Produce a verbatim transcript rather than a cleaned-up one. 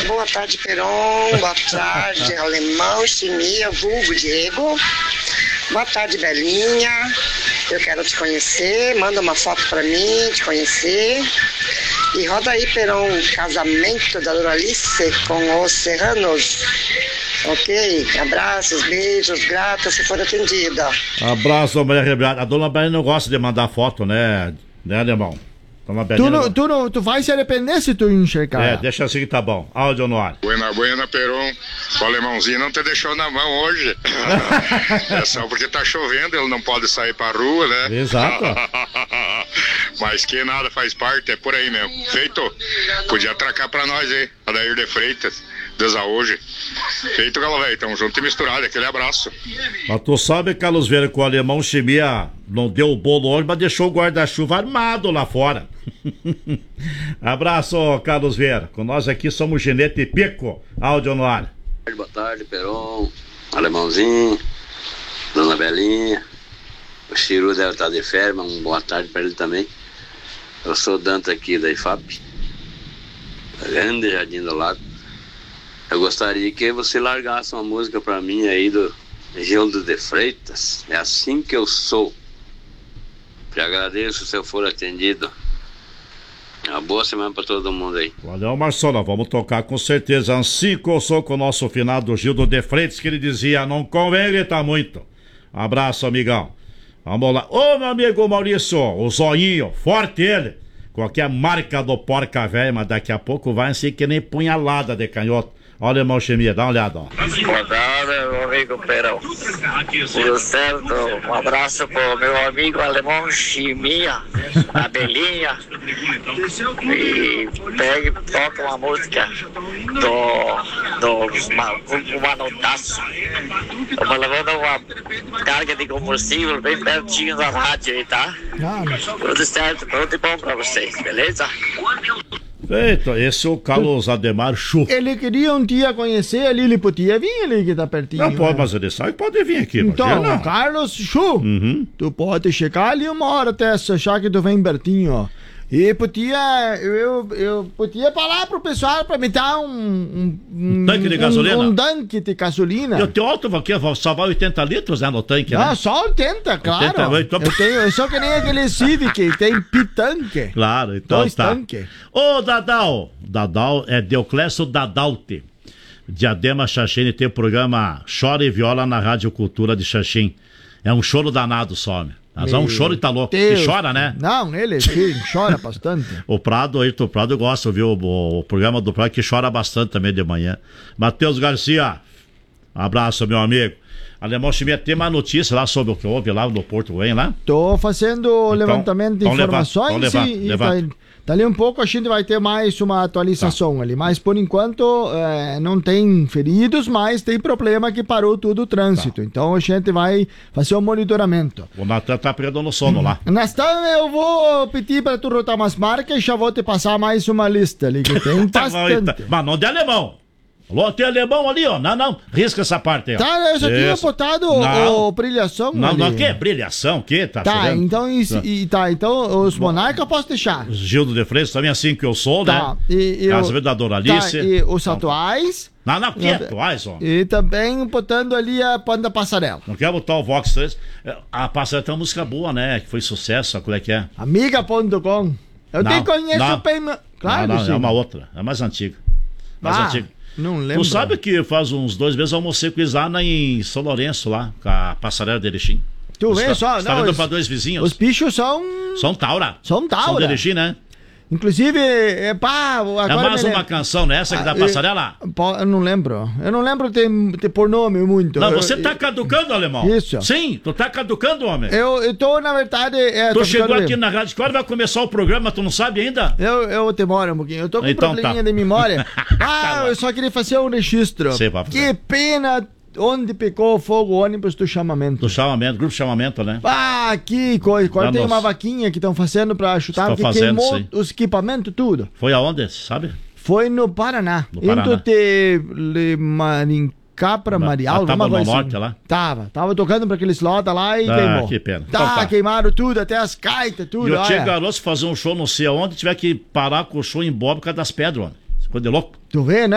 Boa tarde, Peron. Boa tarde, Alemão, Chimia, vulgo Diego. Boa tarde, Belinha. Eu quero te conhecer. Manda uma foto pra mim, te conhecer. E roda aí, Peron, casamento da Doralice com os Serranos. Ok? Abraços, beijos, grata se for atendida. Abraço, Maria Rebeada. A dona Maria não gosta de mandar foto, né? Né, alemão? Tu, não, tu, não, tu vai se arrepender se tu enxergar. É, deixa assim que tá bom. Áudio no ar. Buena, buena, Peron. O alemãozinho não te deixou na mão hoje. É só porque tá chovendo, ele não pode sair pra rua, né? Exato. Mas que nada, faz parte, é por aí mesmo. Feito, podia atracar pra nós aí, Adair de Freitas, desde hoje. Feito, galo velho, tamo junto e misturado, aquele abraço. Mas tu sabe, Carlos Vieira, que o alemão Chimia não deu o bolo hoje, mas deixou o guarda-chuva armado lá fora. Abraço, Carlos Vieira. Com nós aqui somos Genete e Pico. Áudio no ar. Boa tarde, Peron, alemãozinho, dona Belinha. O Chiru deve estar de férias, mas uma boa tarde para ele também. Eu sou o Dante aqui da I F A P, grande Jardim do Lago. Eu gostaria que você largasse uma música para mim aí do Gildo de Freitas. É assim que eu sou. Te agradeço se eu for atendido. Uma boa semana pra todo mundo aí. Valeu, Marcelo. Vamos tocar com certeza. Assim que eu sou com o nosso finado Gildo de Freitas, que ele dizia: não convém gritar muito. Abraço, amigão. Vamos lá. Ô, meu amigo Maurício, o zoinho, forte ele. Qualquer marca do porca velha, mas daqui a pouco vai assim que nem punhalada de canhoto. Olha, irmão Chimia, dá uma olhada, ó. Boa tarde, meu amigo Perão. Tudo certo? Um abraço pro meu amigo alemão Chimia, a Belinha. E pegue, toca uma música do, do Manotaço. Estamos levando uma carga de combustível bem pertinho da rádio aí, tá? Tudo certo, tudo de bom pra vocês, beleza? Feito, esse é o Carlos Ademar Chu. Ele queria um dia conhecer ali, ele podia vir ali que tá pertinho. Não pode, né? mas ele sabe que pode vir aqui. Então, não. Carlos Chu, uhum. Tu pode chegar ali uma hora até se achar que tu vem pertinho, ó. E podia, eu, eu podia falar pro pessoal pra me dar um... Um, um tanque de um, gasolina? Um, um tanque de gasolina. Eu tenho outro aqui, só vai oitenta litros, né, no tanque, Não, né? só oitenta, claro. oitenta, eu, tenho, eu sou que nem aquele Civic, tem pitanque. Claro, então Dois tá. tanques. Ô, Dadal, Dadal é Deoclésio Dadalte. Diadema Xaxim, tem o programa Chora e Viola na Rádio Cultura de Xaxim. É um choro danado só, meu. Mas é um choro e tá louco. Deus. E chora, né? Não, ele sim, chora bastante. O Prado, aí, o Prado gosta, viu? O, o programa do Prado que chora bastante também de manhã. Matheus Garcia, um abraço, meu amigo. Alemão Chimia, tem uma notícia lá sobre o que houve lá no Porto Wayne, lá? Tô fazendo então, levantamento de então informações leva, então e, leva, e leva. Tá, dali um pouco a gente vai ter mais uma atualização tá. ali, mas por enquanto é, não tem feridos, mas tem problema que parou tudo o trânsito, tá. Então a gente vai fazer um monitoramento. O Natan tá perdendo no sono hum. lá. Natan, eu vou pedir para tu rotar umas marcas e já vou te passar mais uma lista ali, que tem bastante. Tá, mas não de alemão. Alô, tem alemão ali, ó. Não, não, risca essa parte aí, ó. Tá, eu já tinha botado o, o brilhação Não, ali. não, que brilhação, que? Tá, tá então, e, tá. E, tá, então os monarcas eu posso deixar. Gildo de Freitas também, assim que eu sou, tá. né? E, e Casamento da Doralice. Tá, e os atuais. Não, não, que é atuais, ó. E também botando ali a Panda Passarela. Não quer botar o Vox três? A Passarela tem uma música boa, né? Que foi sucesso, qual é que é? Amiga ponto com. Eu não, nem conheço não. bem. Claro, não, não, sim. É uma outra, é mais antiga. Mais ah. antiga. Não lembro. Tu sabe que faz uns dois meses eu almocei com o Isana em São Lourenço, lá, com a Passarela de Erechim. Tu vê só, Está vendo para dois vizinhos? Os bichos são... São taura. São taura. São de Erechim, né? Inclusive, é pá... Agora é mais me... uma canção nessa que da Passarela? Eu, eu não lembro. Eu não lembro de, de por nome muito. Não, você eu, tá caducando, alemão. Isso. Sim, tu tá caducando, homem. Eu, eu tô, na verdade... É, tu chegou aqui mesmo. na Rádio Escola, vai começar o programa, tu não sabe ainda? Eu, eu demoro um pouquinho. Eu tô com então, um probleminha tá. de memória. Ah, eu só queria fazer um registro. Sei, que pena... Onde pegou fogo o ônibus do chamamento. Do chamamento, grupo chamamento, né? Ah, que coisa. Agora tem uma vaquinha que estão fazendo pra chutar, que fazendo, queimou sim. os equipamentos, tudo. Foi aonde, sabe? Foi no Paraná. No Paraná. Indo de Marincá pra Marial. Tava no coisa norte assim. lá? Tava. Tava tocando pra aqueles lotas lá e ah, queimou. que pena. Tá, então, tá, queimaram tudo, até as caitas, tudo. E eu tinha olha. garoto fazer um show não sei aonde, tiver que parar com o show em Bob por causa das pedras, homem. Ficou de louco. Tu vê, né?